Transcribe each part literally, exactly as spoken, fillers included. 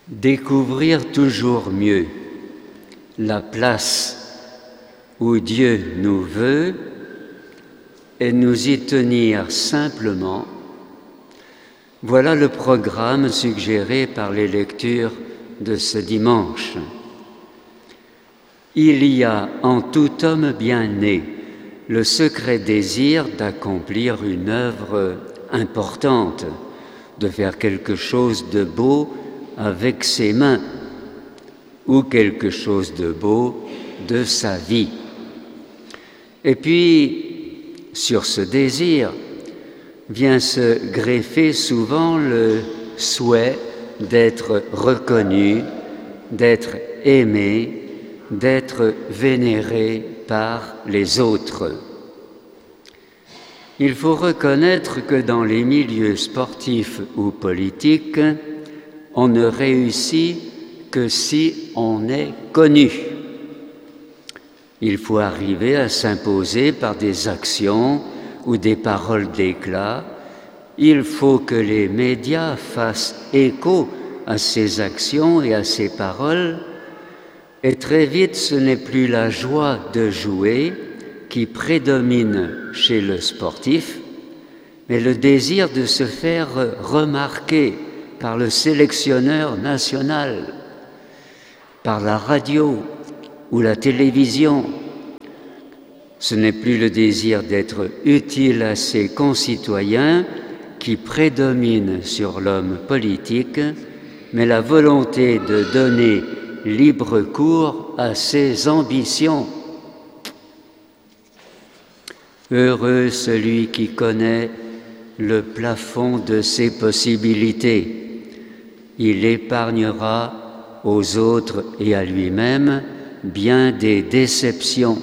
Découvrir toujours mieux la place où Dieu nous veut et nous y tenir simplement, voilà le programme suggéré par les lectures de ce dimanche. Il y a en tout homme bien né le secret désir d'accomplir une œuvre importante, de faire quelque chose de beau avec ses mains ou quelque chose de beau de sa vie. Et puis, sur ce désir vient se greffer souvent le souhait d'être reconnu, d'être aimé, d'être vénéré par les autres. Il faut reconnaître que dans les milieux sportifs ou politiques, on ne réussit que si on est connu. Il faut arriver à s'imposer par des actions ou des paroles d'éclat. Il faut que les médias fassent écho à ces actions et à ces paroles. Et très vite, ce n'est plus la joie de jouer qui prédomine chez le sportif, mais le désir de se faire remarquer par le sélectionneur national, par la radio ou la télévision. Ce n'est plus le désir d'être utile à ses concitoyens qui prédomine sur l'homme politique, mais la volonté de donner libre cours à ses ambitions. Heureux celui qui connaît le plafond de ses possibilités. Il épargnera aux autres et à lui-même bien des déceptions.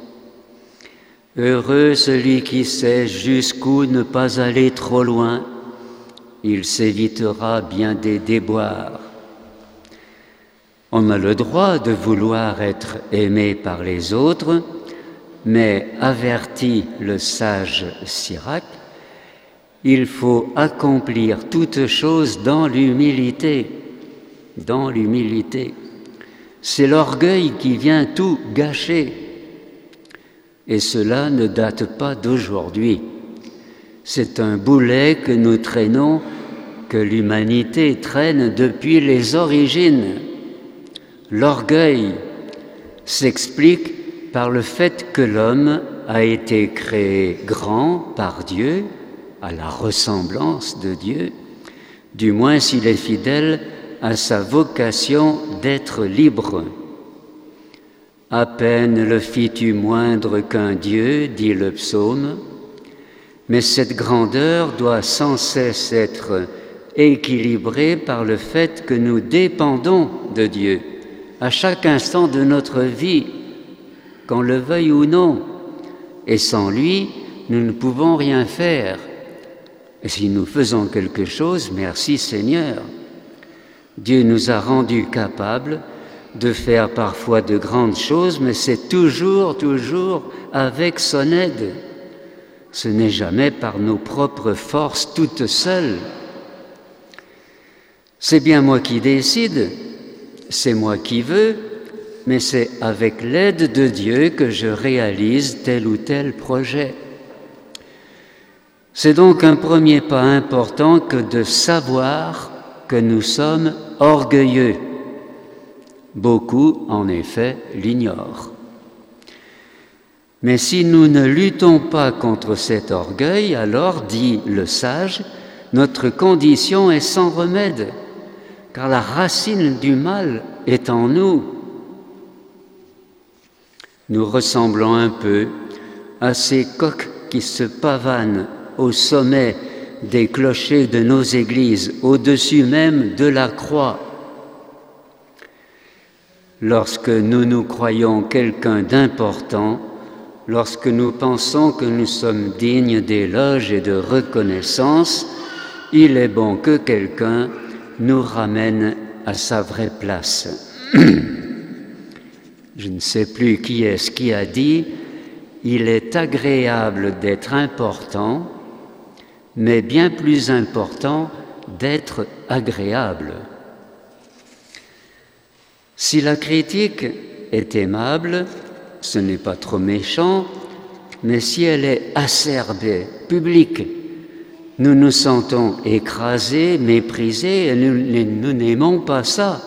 Heureux celui qui sait jusqu'où ne pas aller trop loin. Il s'évitera bien des déboires. On a le droit de vouloir être aimé par les autres, mais avertit le sage Sirac, il faut accomplir toute chose dans l'humilité. Dans l'humilité. C'est l'orgueil qui vient tout gâcher. Et cela ne date pas d'aujourd'hui. C'est un boulet que nous traînons, que l'humanité traîne depuis les origines. L'orgueil s'explique par le fait que l'homme a été créé grand par Dieu, à la ressemblance de Dieu, du moins s'il est fidèle à sa vocation d'être libre. À peine le fis-tu moindre qu'un Dieu, dit le psaume, mais cette grandeur doit sans cesse être équilibrée par le fait que nous dépendons de Dieu à chaque instant de notre vie, qu'on le veuille ou non, et sans lui, nous ne pouvons rien faire. Et si nous faisons quelque chose, merci Seigneur. Dieu nous a rendus capables de faire parfois de grandes choses, mais c'est toujours, toujours avec son aide. Ce n'est jamais par nos propres forces toutes seules. C'est bien moi qui décide, c'est moi qui veux, mais c'est avec l'aide de Dieu que je réalise tel ou tel projet. C'est donc un premier pas important que de savoir que nous sommes orgueilleux. Beaucoup, en effet, l'ignorent. Mais si nous ne luttons pas contre cet orgueil, alors, dit le sage, notre condition est sans remède, car la racine du mal est en nous. Nous ressemblons un peu à ces coqs qui se pavanent au sommet des clochers de nos églises, au-dessus même de la croix. Lorsque nous nous croyons quelqu'un d'important, lorsque nous pensons que nous sommes dignes d'éloges et de reconnaissance, il est bon que quelqu'un nous ramène à sa vraie place. Je ne sais plus qui est-ce qui a dit « Il est agréable d'être important, mais bien plus important d'être agréable. » Si la critique est aimable, ce n'est pas trop méchant, mais si elle est acerbée, publique, nous nous sentons écrasés, méprisés, et nous, nous n'aimons pas ça.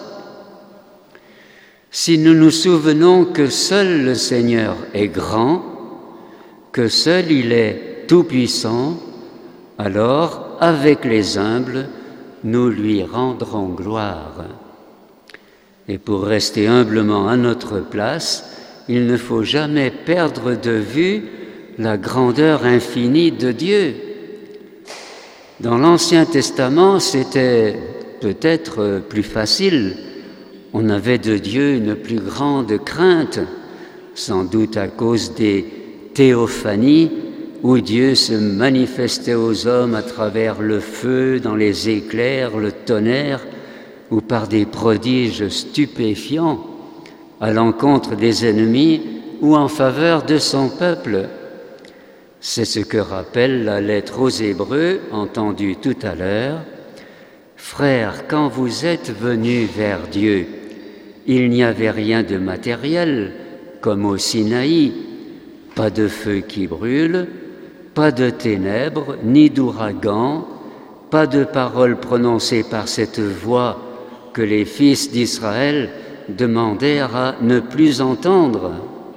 Si nous nous souvenons que seul le Seigneur est grand, que seul il est tout-puissant, alors, avec les humbles, nous lui rendrons gloire. Et pour rester humblement à notre place, il ne faut jamais perdre de vue la grandeur infinie de Dieu. Dans l'Ancien Testament, c'était peut-être plus facile. On avait de Dieu une plus grande crainte, sans doute à cause des théophanies, où Dieu se manifestait aux hommes à travers le feu, dans les éclairs, le tonnerre, ou par des prodiges stupéfiants à l'encontre des ennemis ou en faveur de son peuple. C'est ce que rappelle la lettre aux Hébreux, entendue tout à l'heure. « Frères, quand vous êtes venus vers Dieu, il n'y avait rien de matériel, comme au Sinaï, pas de feu qui brûle, pas de ténèbres, ni d'ouragan, pas de paroles prononcées par cette voix que les fils d'Israël demandèrent à ne plus entendre.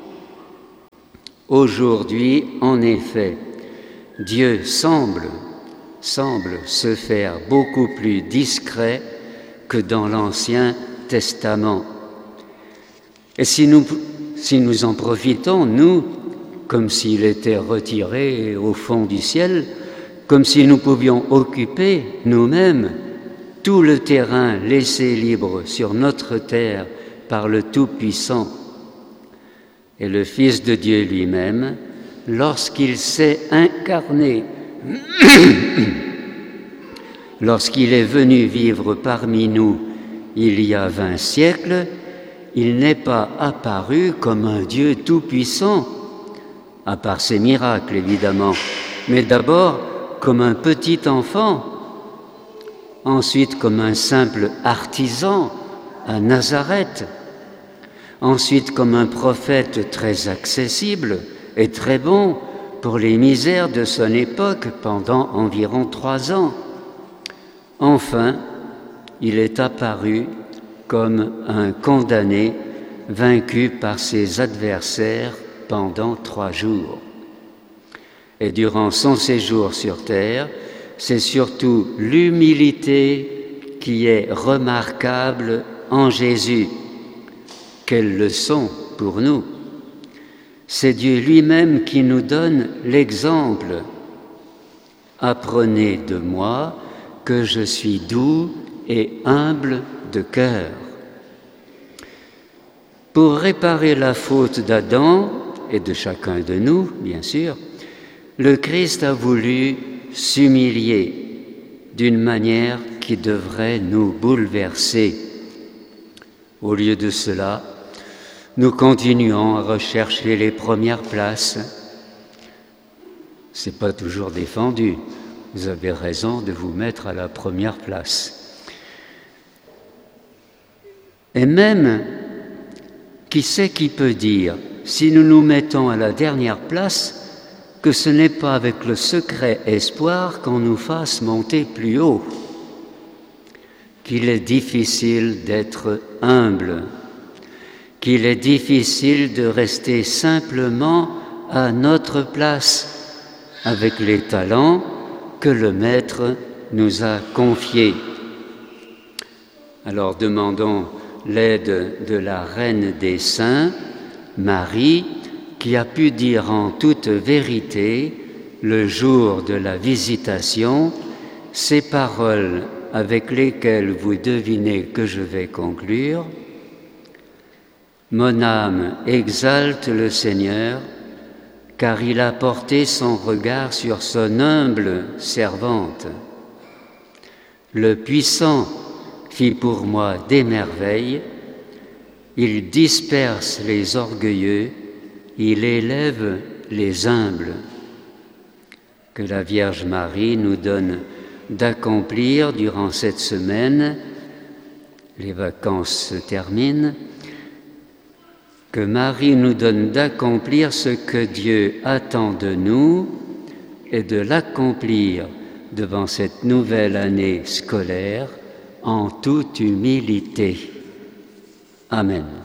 Aujourd'hui, en effet, Dieu semble, semble se faire beaucoup plus discret que dans l'Ancien Testament. Et si nous, si nous en profitons, nous, comme s'il était retiré au fond du ciel, comme si nous pouvions occuper nous-mêmes tout le terrain laissé libre sur notre terre par le Tout-Puissant. Et le Fils de Dieu lui-même, lorsqu'il s'est incarné, lorsqu'il est venu vivre parmi nous il y a vingt siècles, il n'est pas apparu comme un Dieu tout-puissant, à part ses miracles évidemment, mais d'abord comme un petit enfant, ensuite comme un simple artisan à Nazareth, ensuite comme un prophète très accessible et très bon pour les misères de son époque pendant environ trois ans. Enfin, il est apparu comme un condamné vaincu par ses adversaires pendant trois jours. Et durant son séjour sur terre, c'est surtout l'humilité qui est remarquable en Jésus. Quelle leçon pour nous! C'est Dieu lui-même qui nous donne l'exemple. Apprenez de moi que je suis doux et humble de cœur. Pour réparer la faute d'Adam et de chacun de nous, bien sûr, le Christ a voulu s'humilier d'une manière qui devrait nous bouleverser. Au lieu de cela, nous continuons à rechercher les premières places. Ce n'est pas toujours défendu. Vous avez raison de vous mettre à la première place. Et même, qui sait qui peut dire, si nous nous mettons à la dernière place, que ce n'est pas avec le secret espoir qu'on nous fasse monter plus haut, qu'il est difficile d'être humble, qu'il est difficile de rester simplement à notre place avec les talents que le Maître nous a confiés. Alors demandons l'aide de la Reine des Saints, Marie, qui a pu dire en toute vérité, le jour de la visitation, ces paroles avec lesquelles vous devinez que je vais conclure. Mon âme exalte le Seigneur, car il a porté son regard sur son humble servante. Le puissant fit pour moi des merveilles, il disperse les orgueilleux, il élève les humbles. Que la Vierge Marie nous donne d'accomplir durant cette semaine les vacances se terminent, que Marie nous donne d'accomplir ce que Dieu attend de nous et de l'accomplir devant cette nouvelle année scolaire en toute humilité. Amen.